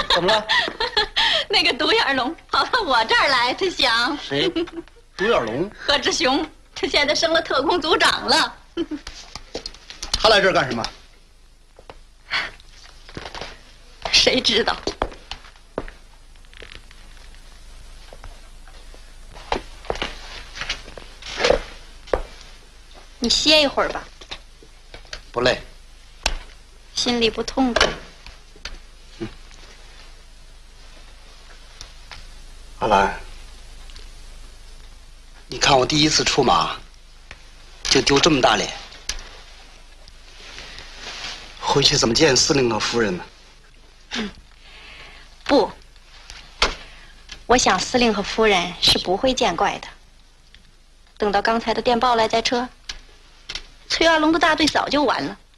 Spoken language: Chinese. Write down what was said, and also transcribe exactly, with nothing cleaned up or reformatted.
怎么了？ 那个独眼龙跑到我这儿来，他想谁？独眼龙？ 何志雄，他现在升了特工组长了。 他来这儿干什么？ 谁知道？你歇一会儿吧。 不累。 心里不痛快。 嗯。阿兰，你看我第一次出马，就丢这么大脸，回去怎么见司令和夫人呢？ 嗯，不，我想司令和夫人是不会见怪的。等到刚才的电报来再撤，崔元龙的大队早就完了。